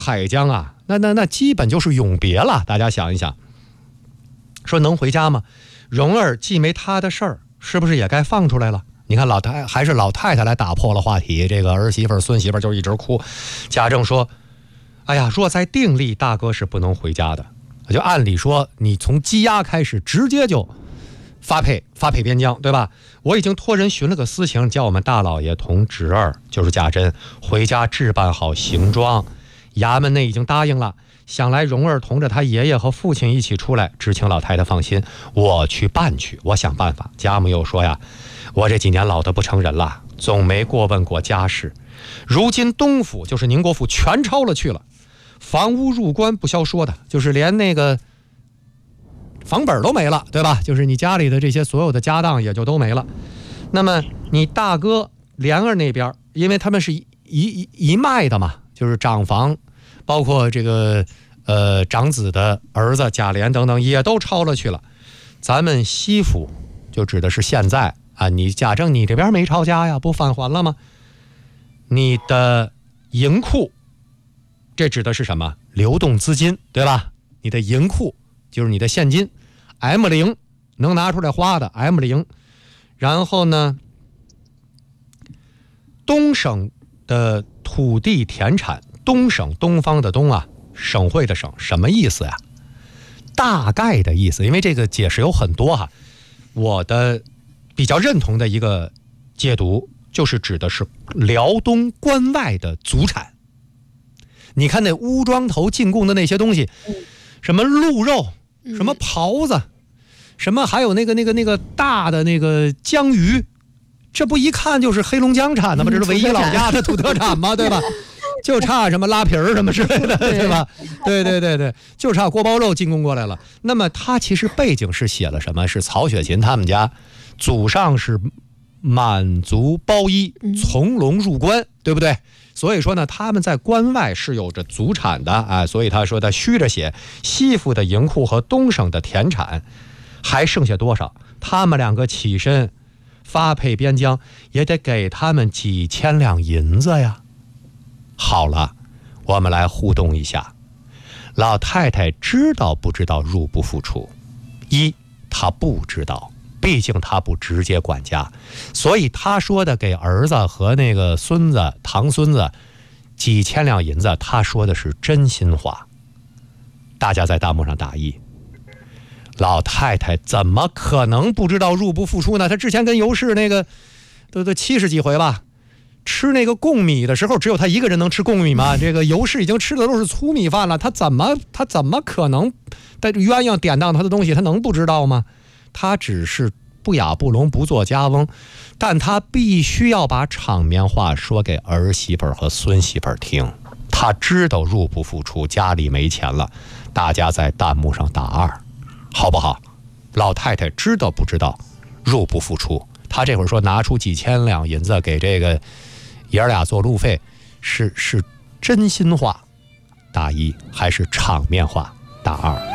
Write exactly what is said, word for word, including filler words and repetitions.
海江啊，那那那基本就是永别了。大家想一想，说能回家吗？蓉儿既没他的事儿，是不是也该放出来了？你看老太还是老太太来打破了话题，这个儿媳妇孙媳妇就一直哭。贾政说：“哎呀，若在定力，大哥是不能回家的。就按理说，你从羁押开始，直接就发配发配边疆，对吧？我已经托人寻了个私情，叫我们大老爷同侄儿，就是贾珍，回家置办好行装。衙门内已经答应了，想来蓉儿同着他爷爷和父亲一起出来，只请老太太放心，我去办去，我想办法。”贾母又说呀：“我这几年老得不成人了，总没过问过家事。如今东府就是宁国府全抄了去了，房屋入关不消说的，就是连那个房本都没了，对吧？就是你家里的这些所有的家当也就都没了。那么你大哥莲儿那边，因为他们是一一一脉的嘛，就是长房，包括这个呃长子的儿子贾琏等等也都抄了去了。咱们西府就指的是现在啊，你贾政你这边没抄家呀，不返还了吗？你的银库，这指的是什么？流动资金，对吧？你的银库就是你的现金 M 零 能拿出来花的 M 零。然后呢，东省的土地田产，东省东方的东啊，省会的省，什么意思呀？大概的意思，因为这个解释有很多哈，我的比较认同的一个解读就是指的是辽东关外的祖产。你看那乌庄头进贡的那些东西，什么鹿肉，什么狍子，什么还有那个那个那个大的那个江鱼，这不一看就是黑龙江产的吗？这是唯一老家的土特产吗？对吧？就差什么拉皮儿什么之类的，对吧？对对对对，就差锅包肉进贡过来了。那么他其实背景是写了什么？是曹雪芹他们家祖上是满族包衣，从龙入关，对不对？所以说呢，他们在关外是有着祖产的啊，所以他说他虚着写西府的银库和东省的田产还剩下多少，他们两个起身发配边疆也得给他们几千两银子呀。好了，我们来互动一下，老太太知道不知道入不敷出？一，她不知道，毕竟她不直接管家，所以她说的给儿子和那个孙子堂孙子几千两银子，她说的是真心话。大家在弹幕上打一。老太太怎么可能不知道入不敷出呢？她之前跟尤氏那个都都七十几回吧，吃那个贡米的时候，只有她一个人能吃贡米吗？这个尤氏已经吃的都是粗米饭了，她怎么她怎么可能在鸳鸯典当她的东西，她能不知道吗？她只是不雅不聋，不做家翁，但她必须要把场面话说给儿媳妇和孙媳妇听。她知道入不敷出，家里没钱了，大家在弹幕上打二，好不好？老太太知道不知道入不敷出？她这会儿说拿出几千两银子给这个爷儿俩做路费，是是真心话打一，还是场面话打二？